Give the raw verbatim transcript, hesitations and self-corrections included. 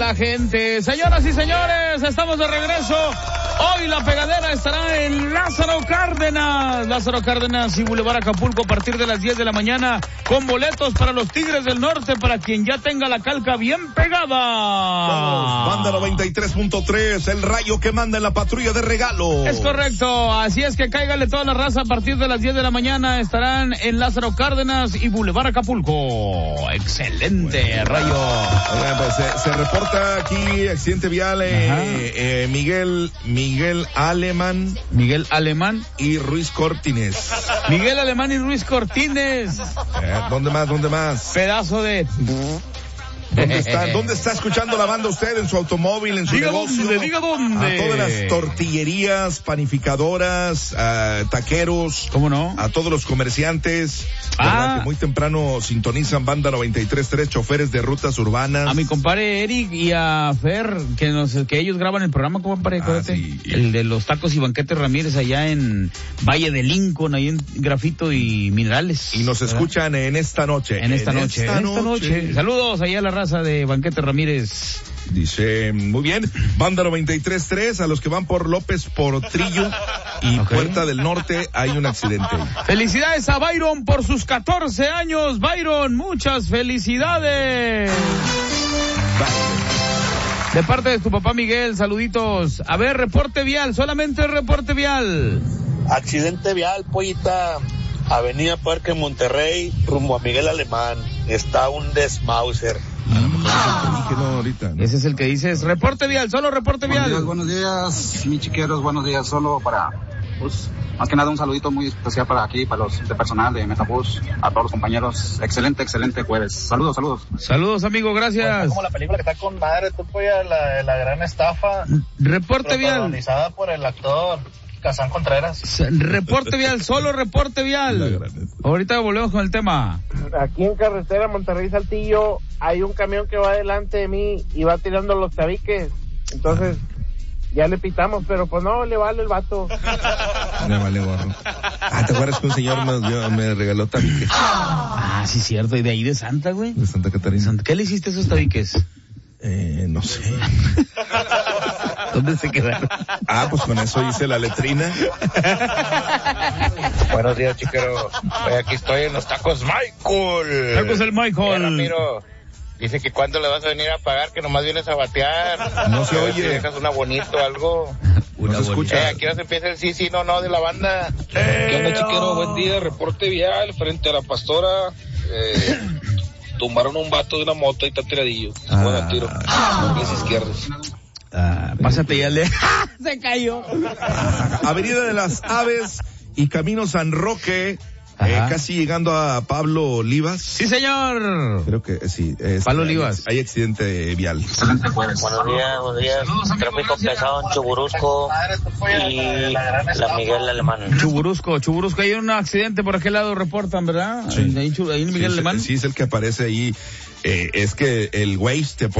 la gente. Señoras y señores, estamos de regreso. Hoy la pegadera estará en Lázaro Cárdenas. Lázaro Cárdenas y Boulevard Acapulco a partir de las diez de la mañana con boletos para los Tigres del Norte para quien ya tenga la calca bien pegada. Vamos, Banda noventa y tres punto tres, el rayo que manda en la patrulla de regalos. Es correcto, así es que cáigale toda la raza a partir de las diez de la mañana. Estarán en Lázaro Cárdenas y Boulevard Acapulco. Excelente, bueno, rayo. Oigan, pues se, se reporta aquí accidente vial, eh, eh, Miguel, Miguel Alemán. Miguel Alemán. Y Ruiz Cortines. Miguel Alemán y Ruiz Cortines. Eh, ¿Dónde más, dónde más? Pedazo de... ¿Dónde está, ¿Dónde está escuchando la banda usted? ¿En su automóvil, en su diga negocio? Dónde, diga dónde. A todas las tortillerías, panificadoras, uh, taqueros. ¿Cómo no? A todos los comerciantes. Ah. Que muy temprano sintonizan Banda noventa y tres punto tres, choferes de rutas urbanas. A mi compadre Eric y a Fer, que nos, que ellos graban el programa, compadre, ah, sí. El de los tacos y banquetes Ramírez allá en Valle de Lincoln, ahí en Grafito y Minerales. Y nos ¿verdad? Escuchan en esta noche. En esta en noche, esta en esta noche. noche. Saludos allá a la raza de Banquete Ramírez. Dice, muy bien, Banda noventa y tres punto tres, a los que van por López Portillo y okay. Puerta del Norte, hay un accidente. Felicidades a Byron por sus catorce años, Byron, muchas felicidades. Bye. De parte de tu papá Miguel, saluditos. A ver, reporte vial, solamente reporte vial. Accidente vial, pollita. Avenida Parque Monterrey, rumbo a Miguel Alemán. Está un desmauser. A lo mejor es el que dije, no, ahorita, ¿no? Ese es el que dices, reporte vial, solo reporte buenos vial. Días, buenos días, mis chiqueros, buenos días, solo para, pues, más que nada un saludito muy especial para aquí, para los de personal de Metabús, a todos los compañeros, excelente, excelente jueves, saludos, saludos. Saludos, amigo, gracias. Pues como la película que está con madre, tú, pues, la, la gran estafa. Reporte vial. Protagonizada por el actor Kazán Contreras. Reporte vial, solo reporte vial. Ahorita volvemos con el tema. Aquí en carretera Monterrey Saltillo hay un camión que va delante de mí y va tirando los tabiques. Entonces ya le pitamos, pero pues no, le vale el vato. Le vale gorro. Ah, ¿te acuerdas que un señor me, yo, me regaló tabiques? Ah, sí, cierto. ¿Y de ahí de Santa, güey? De Santa Catarina. Santa... ¿Qué le hiciste a esos tabiques? Eh, no sé. ¿Dónde se quedaron? Ah, pues con eso hice la letrina. Buenos días, chiquero. Hoy aquí estoy en los tacos Michael. Tacos el Michael. Mira, Ramiro, dice que cuándo le vas a venir a pagar, que nomás vienes a batear. No se oye. Si dejas una bonita o algo. Una no se escucha. Eh, aquí no se empieza el sí, sí, no, no de la banda. Eh, ¿Qué onda, chiquero? Buen día, reporte vial frente a la Pastora. Eh, tumbaron un vato de una moto y está tiradillo. Ah, buen tiro. Por pies izquierdos. Ah, pásate ya le... Se cayó. Avenida de las Aves y Camino San Roque, eh, casi llegando a Pablo Olivas. Sí, señor. Creo que sí. Es, Pablo Olivas. Hay, hay accidente vial. Excelente jueves. Buenos días, buenos días. Tráfico pesado en Chuburusco y la Miguel Alemán. Chuburusco, Chuburusco. Hay un accidente por aquel lado, reportan, ¿verdad? Sí. Ahí, ahí en Miguel sí, Alemán. Sí, es el que aparece ahí. Eh, es que el Waze te